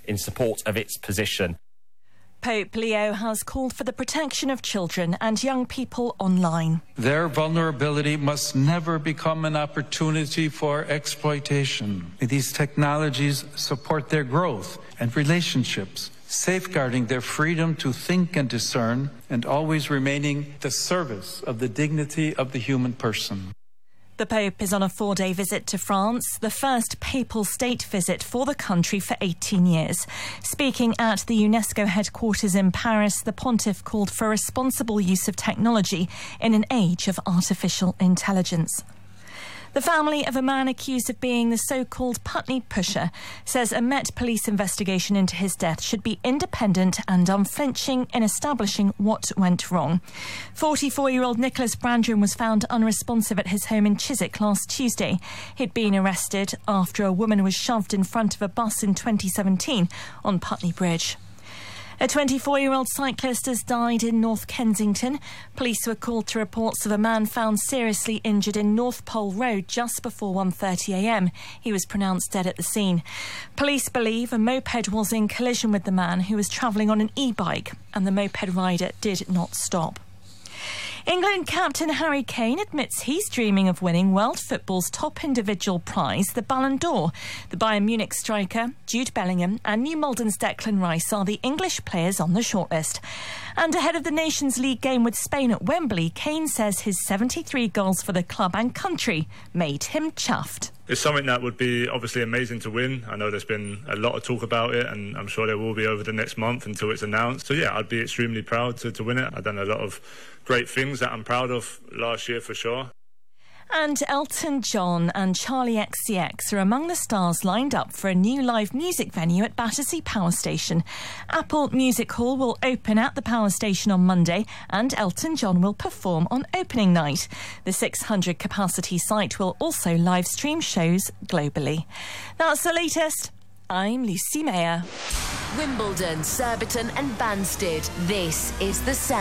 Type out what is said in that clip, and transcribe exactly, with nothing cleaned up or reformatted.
in support of its position. Pope Leo has called for the protection of children and young people online. Their vulnerability must never become an opportunity for exploitation. May these technologies support their growth and relationships, safeguarding their freedom to think and discern, and always remaining the service of the dignity of the human person. The Pope is on a four-day visit to France, the first papal state visit for the country for eighteen years. Speaking at the UNESCO headquarters in Paris, the pontiff called for responsible use of technology in an age of artificial intelligence. The family of a man accused of being the so-called Putney pusher says a Met Police investigation into his death should be independent and unflinching in establishing what went wrong. forty-four-year-old Nicholas Brandron was found unresponsive at his home in Chiswick last Tuesday. He'd been arrested after a woman was shoved in front of a bus in twenty seventeen on Putney Bridge. A twenty-four-year-old cyclist has died in North Kensington. Police were called to reports of a man found seriously injured in North Pole Road just before one thirty a m. He was pronounced dead at the scene. Police believe a moped was in collision with the man, who was travelling on an e-bike, and the moped rider did not stop. England captain Harry Kane admits he's dreaming of winning world football's top individual prize, the Ballon d'Or. The Bayern Munich striker, Jude Bellingham, and New Malden's Declan Rice are the English players on the shortlist. And ahead of the Nations League game with Spain at Wembley, Kane says his seventy-three goals for the club and country made him chuffed. It's something that would be obviously amazing to win. I know there's been a lot of talk about it, and I'm sure there will be over the next month until it's announced. So yeah, I'd be extremely proud to, to win it. I've done a lot of great things that I'm proud of last year for sure. And Elton John and Charlie X C X are among the stars lined up for a new live music venue at Battersea Power Station. Apple Music Hall will open at the power station on Monday, and Elton John will perform on opening night. The six hundred capacity site will also live stream shows globally. That's the latest. I'm Lucy Mayer. Wimbledon, Surbiton and Banstead. This is The Sound.